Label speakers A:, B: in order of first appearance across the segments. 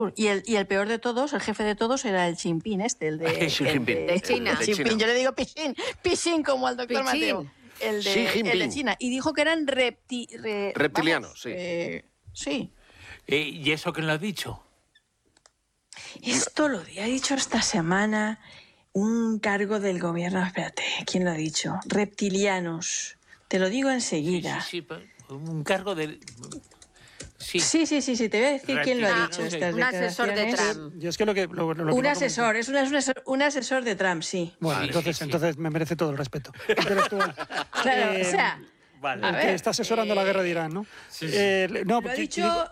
A: Y el peor de todos, el jefe de todos, era el Xi Jinping, el de
B: China.
A: Xi Jinping. Yo le digo Pichín como al doctor Mateo. El de China. Y dijo que eran
C: reptilianos,
A: sí.
D: ¿Y eso quién lo ha dicho?
A: Esto lo ha dicho esta semana un cargo del gobierno. Espérate, ¿quién lo ha dicho? Reptilianos. Te lo digo enseguida.
D: Sí, un cargo del...
A: Sí, te voy a decir quién lo ha dicho.
B: Un asesor de Trump.
E: Yo es que
A: un asesor, es un asesor de Trump, sí.
E: Bueno, entonces me merece todo el respeto.
A: Claro, o sea...
D: Vale.
E: Que está asesorando la guerra de Irán, ¿no?
D: Sí.
A: Lo ha dicho...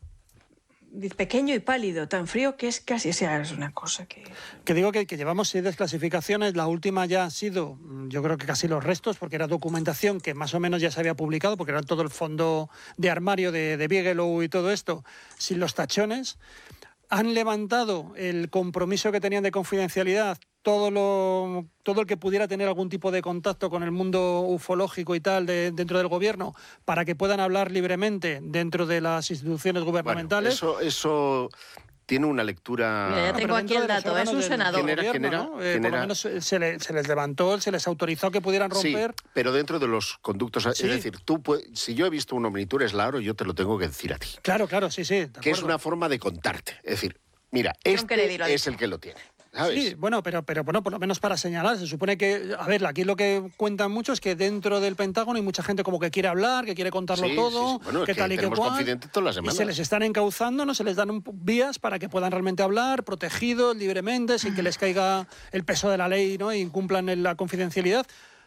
A: pequeño y pálido, tan frío que es casi, o sea, es una cosa que...
E: Que digo que llevamos 6 desclasificaciones, la última ya ha sido, yo creo que casi los restos, porque era documentación que más o menos ya se había publicado, porque era todo el fondo de armario de Bigelow y todo esto, sin los tachones. Han levantado el compromiso que tenían de confidencialidad, todo el que pudiera tener algún tipo de contacto con el mundo ufológico y tal dentro del gobierno, para que puedan hablar libremente dentro de las instituciones gubernamentales.
C: Bueno, eso tiene una lectura...
A: Mira, ya tengo aquí el dato, es un senador.
C: ¿Quién era?
E: ¿no? Por lo menos se les levantó, se les autorizó que pudieran romper...
C: Sí, pero dentro de los conductos... Sí. Es decir, si yo he visto un ovni, tú eres Lauro, yo te lo tengo que decir a ti.
E: Claro, sí.
C: Que es una forma de contarte. Es decir, mira, este es el que lo tiene. ¿Sabes?
E: Sí, bueno, pero bueno, por lo menos para señalar, se supone que, a ver, aquí lo que cuentan mucho es que dentro del Pentágono hay mucha gente como que quiere hablar, que quiere contarlo todo,
C: sí. Bueno,
E: que tal y que cual,
C: todas las semanas.
E: y se les están encauzando, no se les dan vías para que puedan realmente hablar, protegidos, libremente, sin que les caiga el peso de la ley, ¿no? E incumplan la confidencialidad.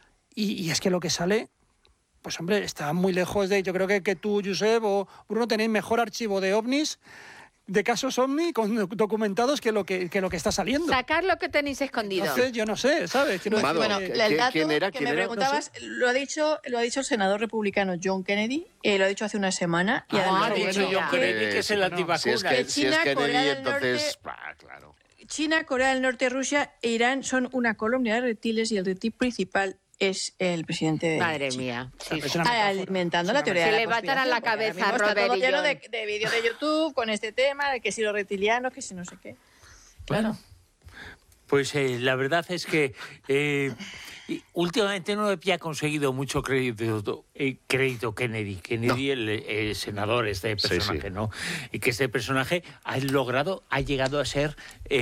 E: Y es que lo que sale... Pues hombre, está muy lejos de... Yo creo que tú, Josep, o Bruno, tenéis mejor archivo de ovnis, de casos ovni documentados que lo que está saliendo.
B: Sacar lo que tenéis escondido.
E: Entonces, yo no sé, ¿sabes?
A: Bueno, el dato que me preguntabas, no sé. lo ha dicho el senador republicano John Kennedy, lo ha dicho hace una semana. Y
D: ha dicho John Kennedy que es el antivacunas.
C: Si es Kennedy, entonces... claro.
A: China, Corea del Norte, Rusia e Irán son una colonia de reptiles y el reptil principal es el presidente de
B: Madre
A: China.
B: mía. Sí.
A: Alimentando la teoría de la conspiración.
B: Se le va a la cabeza a Robert
A: está todo
B: y
A: lleno
B: John.
A: de vídeos de YouTube con este tema, de que si los reptilianos, que si no sé qué. Claro.
D: Pues la verdad es que últimamente no había conseguido mucho crédito Kennedy. Kennedy, no. el senador, este personaje, ¿no? Y que este personaje ha llegado a ser...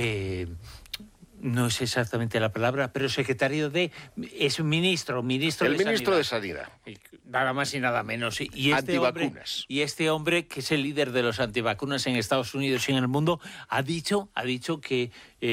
D: no es exactamente la palabra, pero secretario es un ministro
C: el ministro de Sanidad.
D: Nada más y nada menos. Y
C: antivacunas.
D: Este hombre, que es el líder de los antivacunas en Estados Unidos y en el mundo, ha dicho que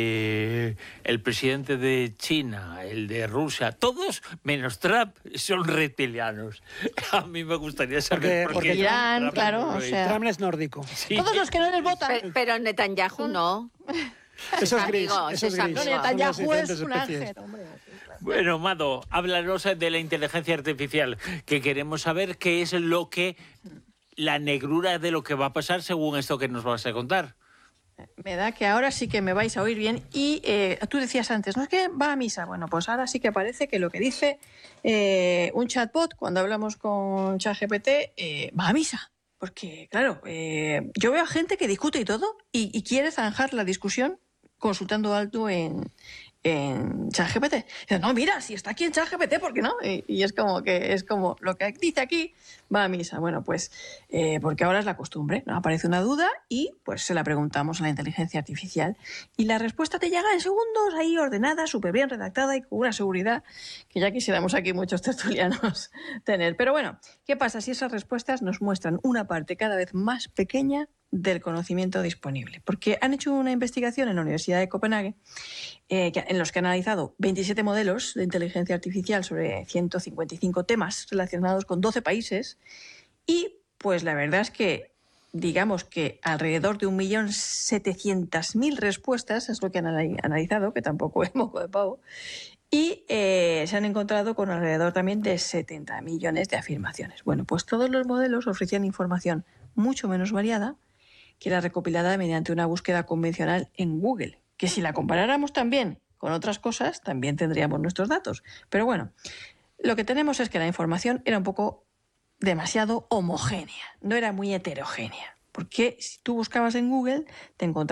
D: el presidente de China, el de Rusia, todos menos Trump son reptilianos. A mí me gustaría saber por qué.
A: Irán, claro, o sea,
E: Trump es nórdico.
D: Sí.
A: Todos los que no les votan.
B: Pero Netanyahu no.
E: Eso es gris.
B: Eso es amigo.
A: Netanyahu es un ángel, hombre.
D: Bueno, Mado, háblanos de la inteligencia artificial, que queremos saber qué es la negrura de lo que va a pasar según esto que nos vas a contar.
A: Me da que ahora sí que me vais a oír bien. Y tú decías antes, ¿no es que va a misa? Bueno, pues ahora sí que parece que lo que dice un chatbot cuando hablamos con ChatGPT va a misa. Porque, claro, yo veo a gente que discute y todo y quiere zanjar la discusión consultando algo en ChatGPT. No, mira, si está aquí en ChatGPT, ¿por qué no? Y es como lo que dice aquí va a misa. Bueno, pues porque ahora es la costumbre, ¿no? Aparece una duda y pues se la preguntamos a la inteligencia artificial y la respuesta te llega en segundos, ahí ordenada, súper bien redactada y con una seguridad que ya quisiéramos aquí muchos tertulianos tener. Pero bueno, ¿qué pasa si esas respuestas nos muestran una parte cada vez más pequeña del conocimiento disponible? Porque han hecho una investigación en la Universidad de Copenhague en los que han analizado 27 modelos de inteligencia artificial sobre 155 temas relacionados con 12 países y pues la verdad es que digamos que alrededor de 1.700.000 respuestas es lo que han analizado, que tampoco es moco de pavo, y se han encontrado con alrededor también de 70 millones de afirmaciones. Bueno, pues todos los modelos ofrecían información mucho menos variada que la recopilada mediante una búsqueda convencional en Google, que si la comparáramos también con otras cosas, también tendríamos nuestros datos. Pero bueno, lo que tenemos es que la información era un poco demasiado homogénea, no era muy heterogénea. Porque si tú buscabas en Google, te encontrabas